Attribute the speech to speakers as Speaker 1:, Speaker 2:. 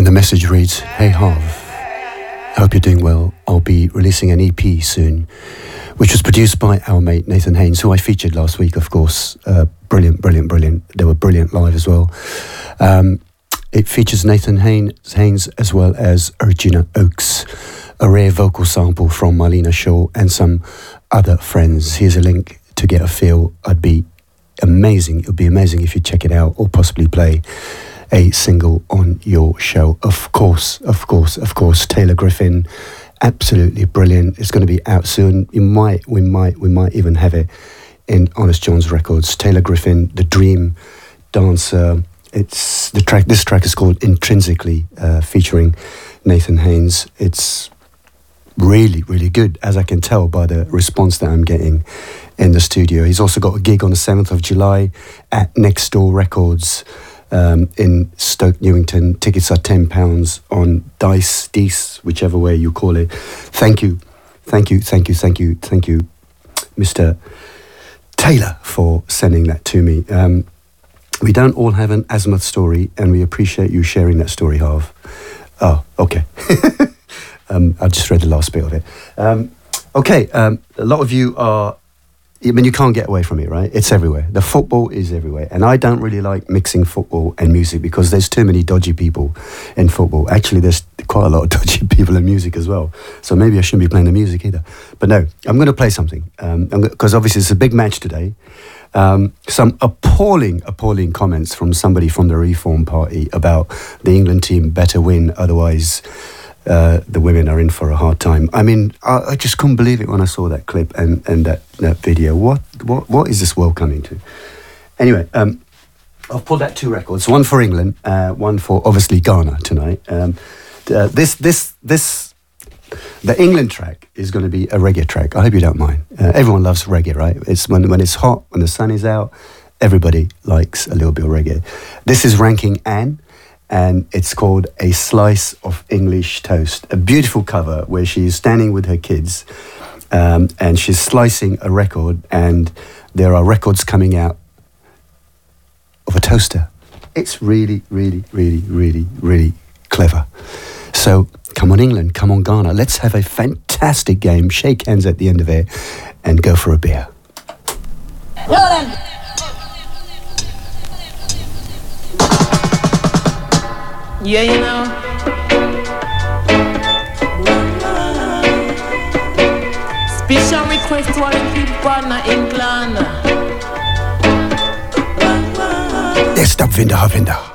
Speaker 1: And the message reads, "Hey Harv, I hope you're doing well. I'll be releasing an EP soon," which was produced by our mate Nathan Haynes, who I featured last week, of course. Brilliant. They were brilliant live as well. It features Nathan Haynes as well as Regina Oakes, a rare vocal sample from Marlena Shaw and some other friends. Here's a link to get a feel. It would be amazing if you check it out or possibly play a single on your show. Of course, Taylor Griffin, absolutely brilliant. It's going to be out soon. We might even have it in Honest John's Records. Taylor Griffin, The Dream Dancer. This track is called Intrinsically, featuring Nathan Haynes. It's really, really good, as I can tell by the response that I'm getting in the studio. He's also got a gig on the 7th of July at Next Door Records in Stoke Newington. Tickets are £10 on Dice, whichever way you call it. Thank you, Mr. Taylor, for sending that to me. We don't all have an Azimuth story, and we appreciate you sharing that story, Harv. Oh, okay. I just read the last bit of it. A lot of you are... I mean, you can't get away from it, right? It's everywhere. The football is everywhere. And I don't really like mixing football and music because there's too many dodgy people in football. Actually, there's quite a lot of dodgy people in music as well. So maybe I shouldn't be playing the music either. But no, I'm going to play something. Because obviously it's a big match today. Some appalling comments from somebody from the Reform Party about the England team better win, otherwise... the women are in for a hard time. I mean, I just couldn't believe it when I saw that clip and that video. What is this world coming to? Anyway, I've pulled out 2 records. One for England, one for obviously Ghana tonight. The England track is going to be a reggae track. I hope you don't mind. Everyone loves reggae, right? It's when it's hot, when the sun is out, everybody likes a little bit of reggae. This is Ranking Ann, and it's called A Slice of English Toast. A beautiful cover where she's standing with her kids and she's slicing a record, and there are records coming out of a toaster. It's really, really, really, really, really clever. So come on England, come on Ghana. Let's have a fantastic game, shake hands at the end of it and go for a beer.
Speaker 2: Well then. Yeah, you know. Special request to all the people in England.
Speaker 1: Let's stop Vinda.